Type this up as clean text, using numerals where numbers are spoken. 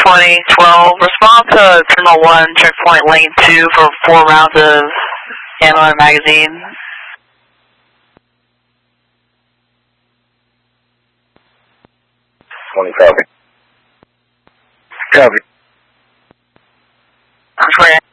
2012. Respond to Terminal 1, checkpoint lane 2 for 4 rounds of ammo and magazine. 20 copy. Copy. I'm 20.